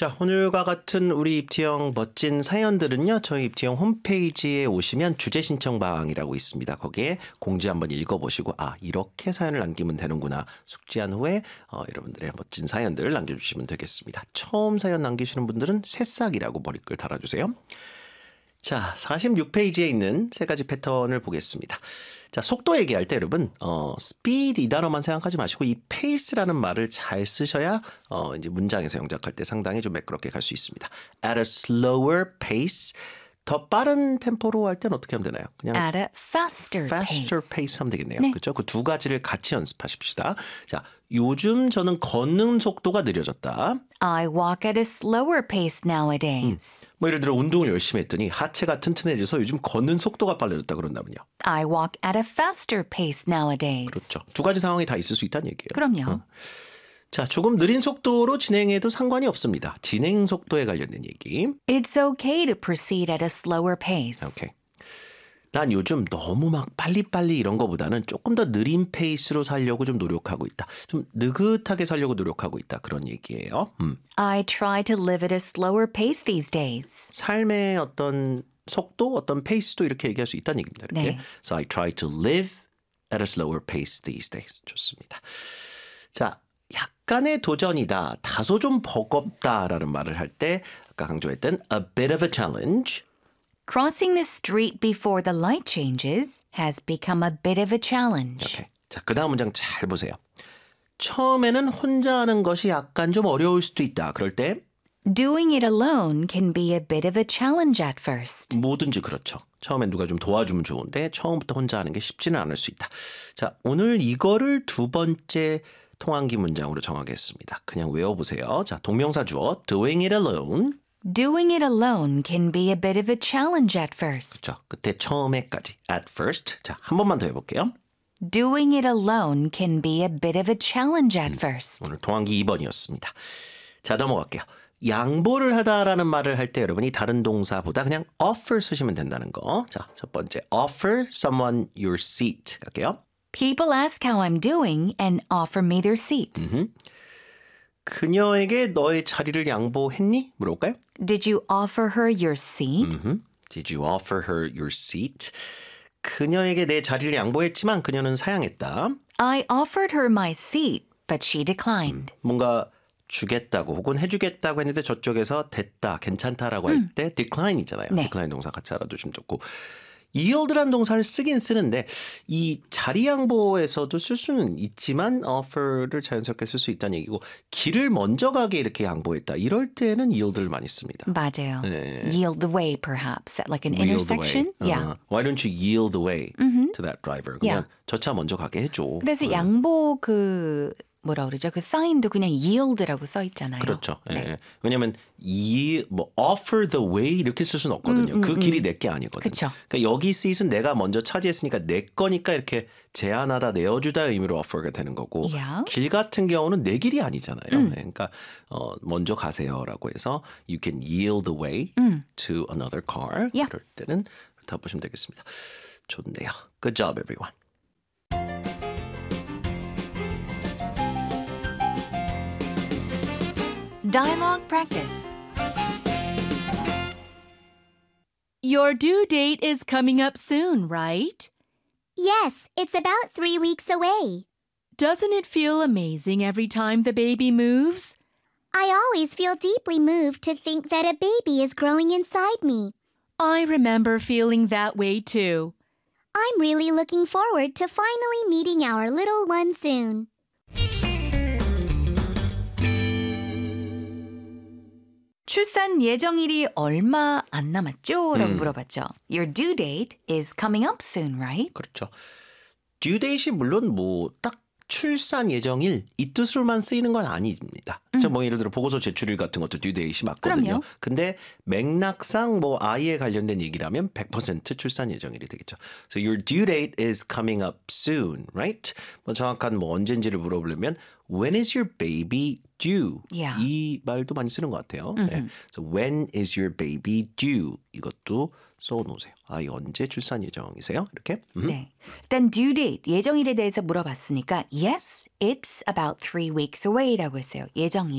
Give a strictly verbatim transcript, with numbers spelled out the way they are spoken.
자, 오늘과 같은 우리 입티형 멋진 사연들은요. 저희 입티형 홈페이지에 오시면 주제 신청방이라고 있습니다. 거기에 공지 한번 읽어보시고 아 이렇게 사연을 남기면 되는구나 숙지한 후에 어, 여러분들의 멋진 사연들을 남겨주시면 되겠습니다. 처음 사연 남기시는 분들은 새싹이라고 머리글 달아주세요. 자, 사십육 페이지에 있는 세 가지 패턴을 보겠습니다. 자, 속도 얘기할 때 여러분, 어, speed 이 단어만 생각하지 마시고 이 pace라는 말을 잘 쓰셔야 어, 이제 문장에서 영작할 때 상당히 좀 매끄럽게 갈 수 있습니다. At a slower pace. 더 빠른 템포로 할 때는 어떻게 하면 되나요? 그냥 At a faster, faster pace. pace 하면 되겠네요. 네. 그렇죠? 그 두 가지를 같이 연습하십시다. 자, 요즘 저는 걷는 속도가 느려졌다. I walk at a slower pace nowadays. 뭐 예를 들어 운동을 열심히 했더니 하체가 튼튼해져서 요즘 걷는 속도가 빨라졌다 그런다면요. I walk at a faster pace nowadays. 그렇죠. 두 가지 상황이 다 있을 수 있다는 얘기예요. 그럼요. 어. 자, 조금 느린 속도로 진행해도 상관이 없습니다. 진행 속도에 관련된 얘기. It's okay to proceed at a slower pace. 오케이. 난 요즘 너무 막 빨리빨리 이런 거보다는 조금 더 느린 페이스로 살려고 좀 노력하고 있다. 좀 느긋하게 살려고 노력하고 있다. 그런 얘기예요. 음. I try to live at a slower pace these days. 삶의 어떤 속도, 어떤 페이스도 이렇게 얘기할 수 있다는 얘기입니다. 이렇게. 네. So I try to live at a slower pace these days. 좋습니다. 자, 약간의 도전이다. 다소 좀 버겁다라는 말을 할 때 아까 강조했던 a bit of a challenge. Crossing the street before the light changes has become a bit of a challenge. 오케이. 자, 그 다음 문장 잘 보세요. 처음에는 혼자 하는 것이 약간 좀 어려울 수도 있다. 그럴 때 Doing it alone can be a bit of a challenge at first. 뭐든지 그렇죠. 처음엔 누가 좀 도와주면 좋은데 처음부터 혼자 하는 게 쉽지는 않을 수 있다. 자, 오늘 이거를 두 번째 통한기 문장으로 정하겠습니다. 그냥 외워보세요. 자, 동명사 주어 doing it alone. Doing it alone can be a bit of a challenge at first. 그렇죠. 그때 처음에까지 at first. 자, 한 번만 더 해볼게요. Doing it alone can be a bit of a challenge at first. 오늘 통한기 이 번이었습니다. 자, 넘어갈게요. 양보를 하다라는 말을 할 때 여러분이 다른 동사보다 그냥 offer 쓰시면 된다는 거. 자, 첫 번째 offer someone your seat 갈게요. People ask how I'm doing and offer me their seats. 음흠. 그녀에게 너의 자리를 양보했니? 물어볼까요? Did you offer her your seat? 음흠. Did you offer her your seat? 그녀에게 내 자리를 양보했지만 그녀는 사양했다. I offered her my seat, but she declined. 뭔가 주겠다고 혹은 해주겠다고 했는데 저쪽에서 됐다, 괜찮다라고 할 때 decline이잖아요. 네. decline 동사 같이 알아두시면 좋고 yield라는 동사를 쓰긴 쓰는데 이 자리 양보에서도 쓸 수는 있지만 offer를 자연스럽게 쓸 수 있다는 얘기고 길을 먼저 가게 이렇게 양보했다. 이럴 때는 yield를 많이 씁니다. 맞아요. 네. Yield the way, perhaps, at like an Yield the way. intersection. Yeah. 어, why don't you yield the way to that driver? 그냥 Yeah. 저 차 먼저 가게 해줘. 그래서 어. 양보 그 뭐라 그러죠? 그 사인도 그냥 yield라고 써 있잖아요. 그렇죠. 예, 네. 예. 왜냐하면 이 뭐 offer the way 이렇게 쓸 수는 없거든요. 음, 음, 그 음. 길이 내 게 아니거든요. 그쵸. 그러니까 여기 셋은 내가 먼저 차지했으니까 내 거니까 이렇게 제안하다 내어주다 의미로 offer가 되는 거고 Yeah. 길 같은 경우는 내 길이 아니잖아요. 음. 그러니까 어, 먼저 가세요라고 해서 you can yield the way 음. to another car. Yeah. 그럴 때는 다 보시면 되겠습니다. 좋네요. Good job, everyone. Dialogue practice. Your due date is coming up soon, right? Yes, it's about three weeks away. Doesn't it feel amazing every time the baby moves? I always feel deeply moved to think that a baby is growing inside me. I remember feeling that way too. I'm really looking forward to finally meeting our little one soon. 출산 예정일이 얼마 안 남았죠? 라고 음. 물어봤죠. Your due date is coming up soon, right? 그렇죠. due date이 물론 뭐 딱 출산 예정일 이 뜻으로만 쓰이는 건 아닙니다. 음. 뭐 예를 들어 보고서 제출일 같은 것도 due date이 맞거든요. 그럼요. 근데 맥락상 뭐 아이에 관련된 얘기라면 백 퍼센트 출산 예정일이 되겠죠. So your due date is coming up soon, right? 뭐 정확한 뭐 언젠지를 물어보려면 when is your baby due? Yeah. 이 말도 많이 쓰는 것 같아요. 네. So when is your baby due? 이것도 써놓으세요. 아이 언제 출산 예정이세요? 이렇게. 음. 네. 일단 due date, 예정일에 대해서 물어봤으니까 yes, it's about three weeks away라고 했어요. 예정일